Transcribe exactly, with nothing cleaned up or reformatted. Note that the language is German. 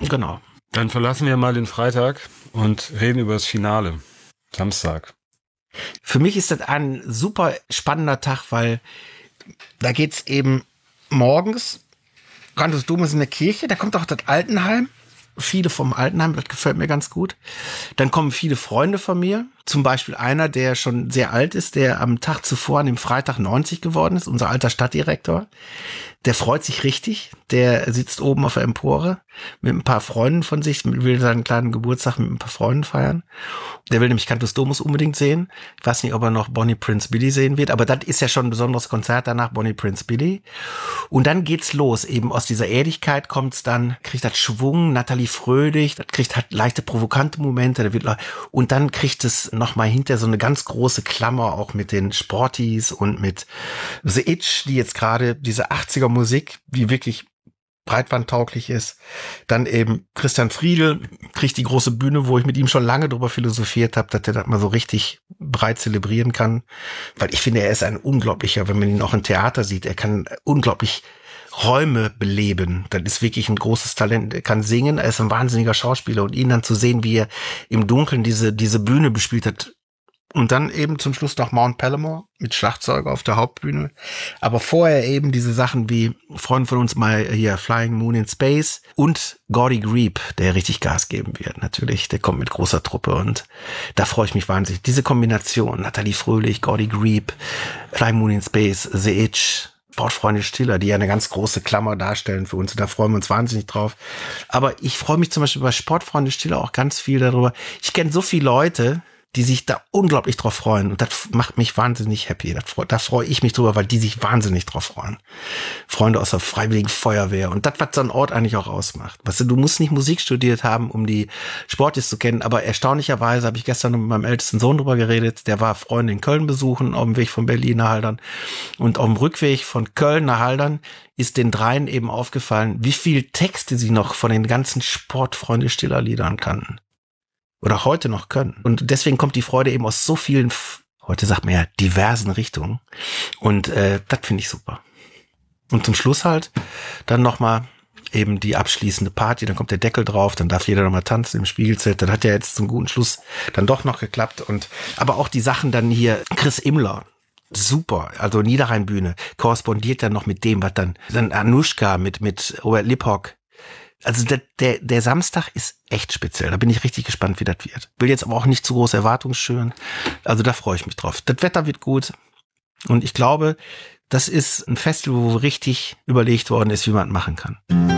Genau. Dann verlassen wir mal den Freitag und reden über das Finale. Samstag. Für mich ist das ein super spannender Tag, weil da geht's eben morgens, Cantus Domus in der Kirche, da kommt auch das Altenheim. Viele vom Altenheim, das gefällt mir ganz gut. Dann kommen viele Freunde von mir. Zum Beispiel einer, der schon sehr alt ist, der am Tag zuvor, an dem Freitag neunzig geworden ist, unser alter Stadtdirektor. Der freut sich richtig. Der sitzt oben auf der Empore mit ein paar Freunden von sich, will seinen kleinen Geburtstag mit ein paar Freunden feiern. Der will nämlich Cantus Domus unbedingt sehen. Ich weiß nicht, ob er noch Bonnie Prince Billy sehen wird, aber das ist ja schon ein besonderes Konzert danach, Bonnie Prince Billy. Und dann geht's los. Eben aus dieser Ehrlichkeit kommt's dann, kriegt das Schwung, Nathalie Fröhlich, das kriegt halt leichte provokante Momente. Der wird, und dann kriegt es nochmal hinter so eine ganz große Klammer auch mit den Sporties und mit The Itch, die jetzt gerade diese achtziger Musik, die wirklich breitbandtauglich ist. Dann eben Christian Friedl kriegt die große Bühne, wo ich mit ihm schon lange drüber philosophiert habe, dass er das mal so richtig breit zelebrieren kann. Weil ich finde, er ist ein unglaublicher, wenn man ihn auch im Theater sieht, er kann unglaublich Räume beleben. Das ist wirklich ein großes Talent. Er kann singen, er ist ein wahnsinniger Schauspieler und ihn dann zu sehen, wie er im Dunkeln diese diese Bühne bespielt hat. Und dann eben zum Schluss noch Mount Palomar mit Schlagzeuger auf der Hauptbühne. Aber vorher eben diese Sachen wie Freunde von uns mal hier Flying Moon in Space und Gordy Grebe, der richtig Gas geben wird. Natürlich, der kommt mit großer Truppe und da freue ich mich wahnsinnig. Diese Kombination, Nathalie Fröhlich, Gordy Grebe, Flying Moon in Space, The Itch, Sportfreunde Stiller, die ja eine ganz große Klammer darstellen für uns. Und da freuen wir uns wahnsinnig drauf. Aber ich freue mich zum Beispiel bei Sportfreunde Stiller auch ganz viel darüber. Ich kenne so viele Leute, die sich da unglaublich drauf freuen. Und das macht mich wahnsinnig happy. Da, da freue ich mich drüber, weil die sich wahnsinnig drauf freuen. Freunde aus der Freiwilligen Feuerwehr. Und das, was so ein Ort eigentlich auch ausmacht. Weißt du, du musst nicht Musik studiert haben, um die Sportler zu kennen. Aber erstaunlicherweise habe ich gestern mit meinem ältesten Sohn drüber geredet. Der war Freunde in Köln besuchen, auf dem Weg von Berlin nach Haldern. Und auf dem Rückweg von Köln nach Haldern ist den dreien eben aufgefallen, wie viel Texte sie noch von den ganzen Sportfreunde Stiller Liedern kannten. Oder heute noch können. Und deswegen kommt die Freude eben aus so vielen, heute sagt man ja, diversen Richtungen. Und äh, das finde ich super. Und zum Schluss halt dann nochmal eben die abschließende Party, dann kommt der Deckel drauf, dann darf jeder nochmal tanzen im Spiegelzelt. Dann hat ja jetzt zum guten Schluss dann doch noch geklappt. Und aber auch die Sachen dann hier, Chris Immler, super, also Niederrheinbühne, korrespondiert dann noch mit dem, was dann, dann Anushka mit, mit Robert Liphock. Also der, der, der Samstag ist echt speziell. Da bin ich richtig gespannt, wie das wird. Will jetzt aber auch nicht zu große Erwartungen schüren. Also da freue ich mich drauf. Das Wetter wird gut. Und ich glaube, das ist ein Festival, wo richtig überlegt worden ist, wie man es machen kann.